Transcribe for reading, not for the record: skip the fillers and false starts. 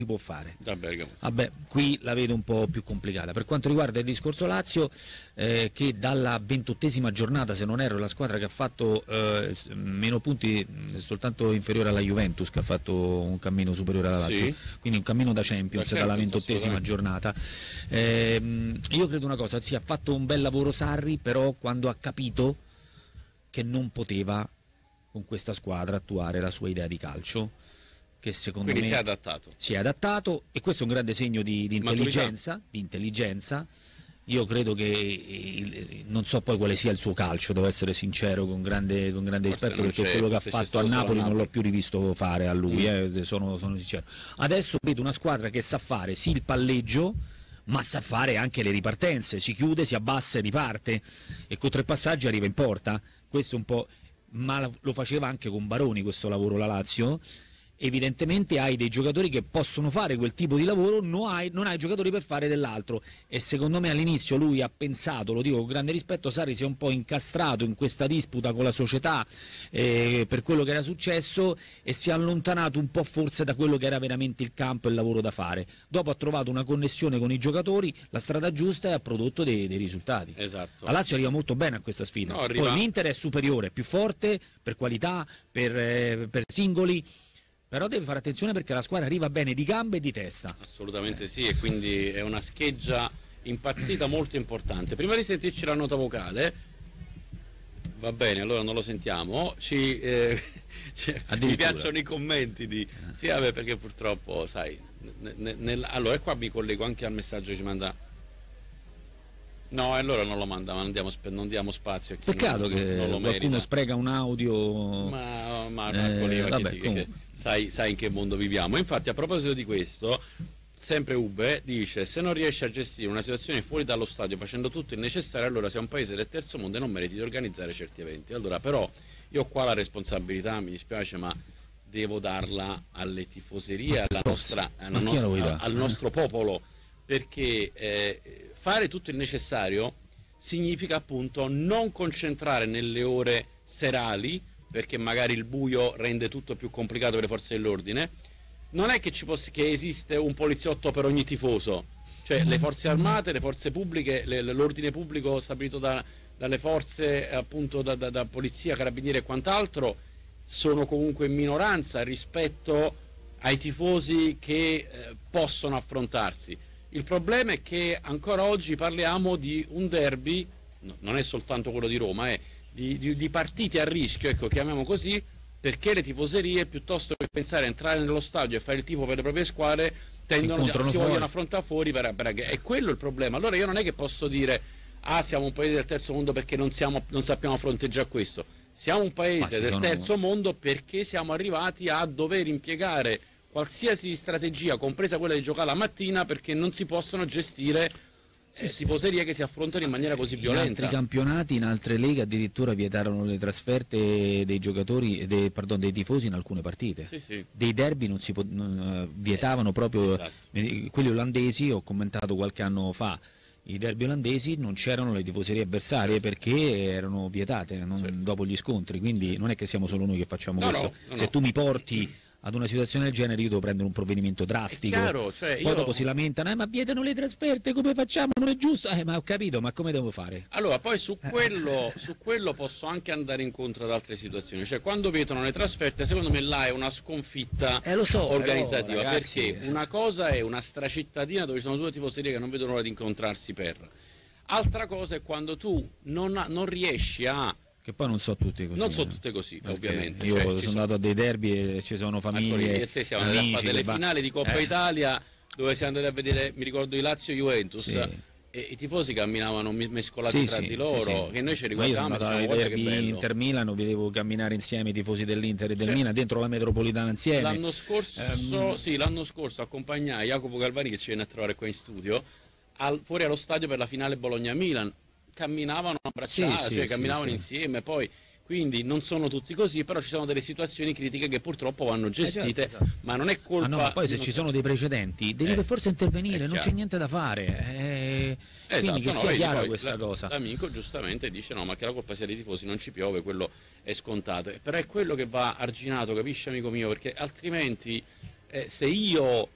si può fare. Da Bergamo. Vabbè, qui la vedo un po' più complicata. Per quanto riguarda il discorso Lazio, che dalla 28esima giornata, se non erro, la squadra che ha fatto meno punti soltanto inferiore alla Juventus, che ha fatto un cammino superiore alla Lazio, Sì. quindi un cammino da Champions dalla 28esima giornata. Io credo una cosa, sì, ha fatto un bel lavoro Sarri, però quando ha capito che non poteva con questa squadra attuare la sua idea di calcio, che secondo Quindi me si è adattato, e questo è un grande segno di intelligenza. Io credo che non so poi quale sia il suo calcio, devo essere sincero, con grande rispetto, perché quello che ha fatto a Napoli non l'ho più rivisto fare a lui, sono sincero. Adesso vedo una squadra che sa fare sì il palleggio, ma sa fare anche le ripartenze, si chiude, si abbassa e riparte, e con 3 passaggi arriva in porta. Questo è un po', ma lo faceva anche con Baroni questo lavoro la Lazio. Evidentemente hai dei giocatori che possono fare quel tipo di lavoro, non hai giocatori per fare dell'altro, e secondo me all'inizio lui ha pensato, lo dico con grande rispetto, Sarri si è un po' incastrato in questa disputa con la società per quello che era successo, e si è allontanato un po' forse da quello che era veramente il campo e il lavoro da fare. Dopo ha trovato una connessione con i giocatori, la strada giusta, e ha prodotto dei risultati. Esatto. La Lazio arriva molto bene a questa sfida. No, Poi l'Inter è superiore, è più forte per qualità, per singoli, però deve fare attenzione perché la squadra arriva bene di gambe e di testa. Assolutamente sì, e quindi è una scheggia impazzita molto importante. Prima di sentirci la nota vocale, va bene, allora non lo sentiamo, mi piacciono i commenti di sì, vabbè, perché purtroppo sai allora, e qua mi collego anche al messaggio che ci manda. No, allora non lo manda, ma non diamo spazio a chi Peccato non che lo qualcuno merita. spreca un audio. Ma Marco Leva, vabbè, che sai in che mondo viviamo. Infatti, a proposito di questo, sempre Ube dice: se non riesci a gestire una situazione fuori dallo stadio facendo tutto il necessario, allora sei un paese del terzo mondo e non meriti di organizzare certi eventi. Allora, però, io ho qua la responsabilità, mi dispiace, ma devo darla alle tifoserie, al nostro popolo, perché fare tutto il necessario significa appunto non concentrare nelle ore serali, perché magari il buio rende tutto più complicato per le forze dell'ordine. Non è che che esiste un poliziotto per ogni tifoso, cioè le forze armate, le forze pubbliche, l'ordine pubblico stabilito dalle forze appunto da polizia, carabinieri e quant'altro sono comunque in minoranza rispetto ai tifosi che possono affrontarsi. Il problema è che ancora oggi parliamo di un derby, non è soltanto quello di Roma, è di partite a rischio, ecco, chiamiamo così, perché le tifoserie, piuttosto che pensare a entrare nello stadio e fare il tifo per le proprie squadre, si vogliono affrontare fuori è quello il problema. Allora io non è che posso dire siamo un paese del terzo mondo perché non sappiamo fronteggiare questo. Siamo un paese del terzo mondo perché siamo arrivati a dover impiegare qualsiasi strategia, compresa quella di giocare la mattina, perché non si possono gestire tifoserie che si affrontano in maniera così violenta. In altri campionati, in altre leghe addirittura vietarono le trasferte dei giocatori, dei tifosi in alcune partite. Sì. Dei derby vietavano proprio. Esatto. Quelli olandesi, ho commentato qualche anno fa, i derby olandesi non c'erano le tifoserie avversarie perché erano vietate dopo gli scontri, quindi non è che siamo solo noi che facciamo questo. Se tu mi porti ad una situazione del genere io devo prendere un provvedimento drastico. È chiaro, poi dopo si lamentano ma vietano le trasferte, come facciamo? Non è giusto. Ma ho capito, ma come devo fare? Allora poi su quello posso anche andare incontro ad altre situazioni, cioè quando vietano le trasferte secondo me là è una sconfitta organizzativa, ragazzi, perché una cosa è una stracittadina dove ci sono 2 tifoserie che non vedono l'ora di incontrarsi altra cosa è quando tu non riesci a. Che poi non so tutte così. Non so tutte così, ovviamente. Io sono andato a dei derby e ci sono famiglie. E te siamo andati a fare delle finali di Coppa Italia dove siamo andati a vedere, mi ricordo, i Lazio-Juventus. E i tifosi camminavano mescolati tra di loro, che noi ci riguardavamo. Ai derby Inter-Milano, vedevo camminare insieme i tifosi dell'Inter e del Milan dentro la metropolitana insieme. L'anno scorso accompagnai Jacopo Galvani, che ci viene a trovare qua in studio, fuori allo stadio per la finale Bologna-Milan. Camminavano abbracciati, camminavano insieme, poi quindi non sono tutti così, però ci sono delle situazioni critiche che purtroppo vanno gestite, certo. Ma non è colpa. Ma poi se ci sono dei precedenti devi per forza intervenire, non c'è niente da fare. Quindi che sia chiara questa cosa. L'amico giustamente dice no, ma che la colpa sia dei tifosi, non ci piove, quello è scontato. Però è quello che va arginato, capisci amico mio, perché altrimenti se io